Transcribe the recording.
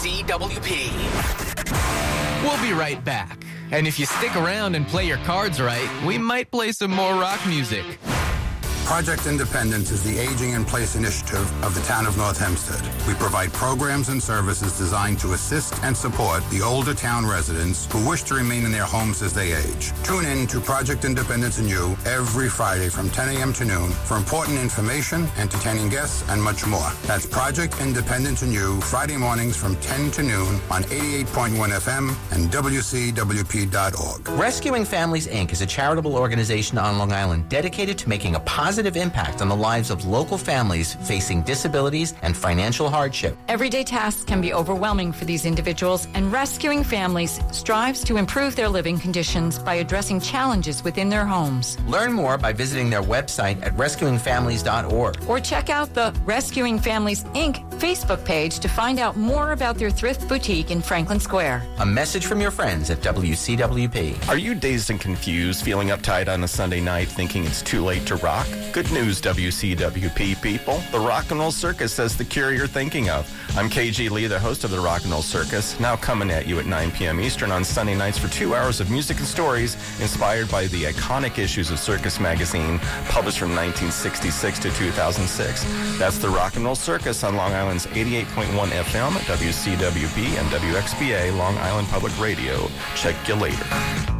WCWP. We'll be right back. And if you stick around and play your cards right, we might play some more rock music. Project Independence is the Aging in Place initiative of the town of North Hempstead. We provide programs and services designed to assist and support the older town residents who wish to remain in their homes as they age. Tune in to Project Independence and You every Friday from 10 a.m. to noon for important information, entertaining guests, and much more. That's Project Independence and You, Friday mornings from 10 to noon on 88.1 FM and WCWP.org. Rescuing Families, Inc. is a charitable organization on Long Island dedicated to making a positive impact on the lives of local families facing disabilities and financial hardship. Everyday tasks can be overwhelming for these individuals, and Rescuing Families strives to improve their living conditions by addressing challenges within their homes. Learn more by visiting their website at rescuingfamilies.org. Or check out the Rescuing Families, Inc. Facebook page to find out more about their thrift boutique in Franklin Square. A message from your friends at WCWP. Are you dazed and confused, feeling uptight on a Sunday night, thinking it's too late to rock? Good news, WCWP people. The Rock and Roll Circus has the cure you're thinking of. I'm KG Lee, the host of the Rock and Roll Circus, now coming at you at 9 p.m. Eastern on Sunday nights for 2 hours of music and stories inspired by the iconic issues of Circus magazine, published from 1966 to 2006. That's the Rock and Roll Circus on Long Island's 88.1 FM, WCWP, and WXBA, Long Island Public Radio. Check you later.